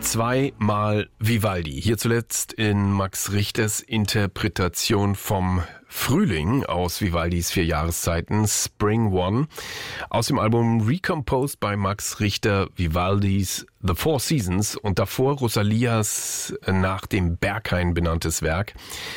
Zweimal Vivaldi. Hier zuletzt in Max Richters Interpretation vom Frühling aus Vivaldis 4 Jahreszeiten, Spring One, aus dem Album Recomposed by Max Richter, Vivaldis The Four Seasons und davor Rosalias nach dem Berghain benanntes Werk,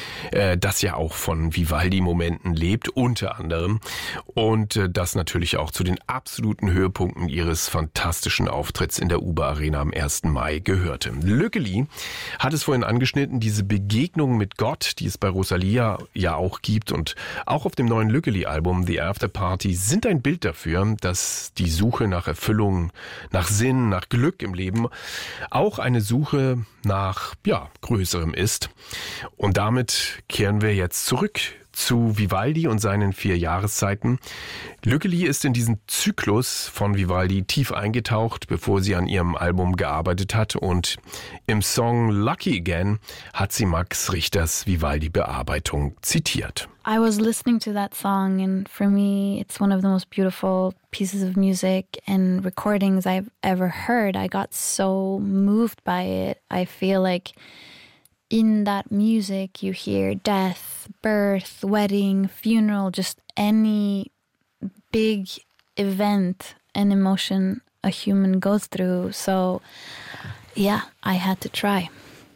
das ja auch von Vivaldi-Momenten lebt, unter anderem, und das natürlich auch zu den absoluten Höhepunkten ihres fantastischen Auftritts in der Uber Arena am 1. Mai gehörte. Lückeli hat es vorhin angeschnitten, diese Begegnung mit Gott, die es bei Rosalia ja auch gibt und auch auf dem neuen Lückeli-Album The After Party sind ein Bild dafür, dass die Suche nach Erfüllung, nach Sinn, nach Glück im Leben auch eine Suche nach, Größerem ist. Und damit kehren wir jetzt zurück zu Vivaldi und seinen 4 Jahreszeiten. Lückeli ist in diesen Zyklus von Vivaldi tief eingetaucht, bevor sie an ihrem Album gearbeitet hat, und im Song Lucky Again hat sie Max Richters Vivaldi-Bearbeitung zitiert. I was listening to that song, and for me it's one of the most beautiful pieces of music and recordings I've ever heard. I got so moved by it. I feel like in that music you hear death, birth, wedding, funeral, just any big event and emotion a human goes through. So, yeah, I had to try.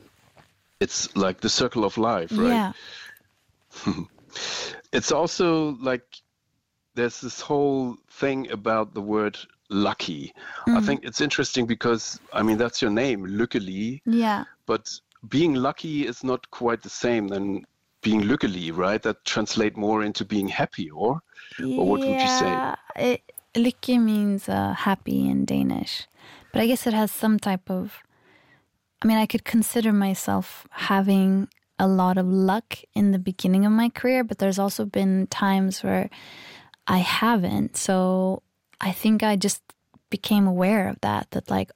It's like the circle of life, right? Yeah. It's also like there's this whole thing about the word lucky. I think it's interesting because, that's your name, Lückeli. Yeah. But being lucky is not quite the same than being lykkelig, right? That translate more into being happy, or what would you say? Lykke means happy in Danish. But I guess it has some type of... I could consider myself having a lot of luck in the beginning of my career, but there's also been times where I haven't. So I think I just became aware of that like,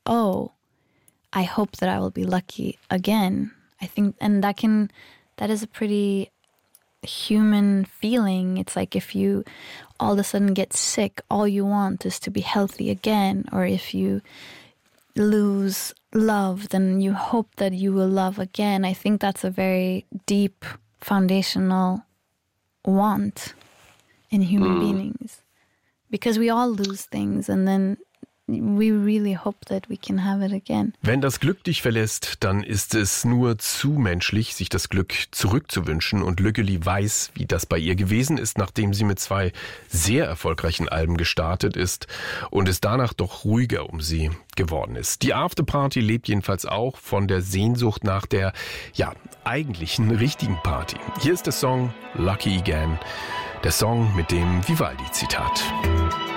I hope that I will be lucky again. I think, and that is a pretty human feeling. It's like if you all of a sudden get sick, all you want is to be healthy again. Or if you lose love, then you hope that you will love again. I think that's a very deep, foundational want in human beings. Because we all lose things and then we really hope that we can have it again. Wenn das Glück dich verlässt, dann ist es nur zu menschlich, sich das Glück zurückzuwünschen. Und Lückeli weiß, wie das bei ihr gewesen ist, nachdem sie mit 2 sehr erfolgreichen Alben gestartet ist und es danach doch ruhiger um sie geworden ist. Die Afterparty lebt jedenfalls auch von der Sehnsucht nach der, eigentlichen richtigen Party. Hier ist der Song Lucky Again, der Song mit dem Vivaldi-Zitat.